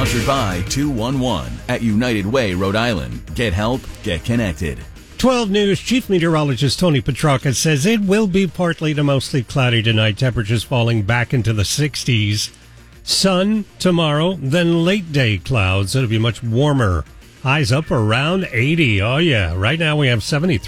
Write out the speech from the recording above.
Sponsored by 211 at United Way, Rhode Island. Get help, get connected. 12 News Chief Meteorologist Tony Petrarca says it will be partly to mostly cloudy tonight. Temperatures falling back into the 60s. Sun tomorrow, then late day clouds. It'll be much warmer. Highs up around 80. Oh, yeah. Right now we have 73.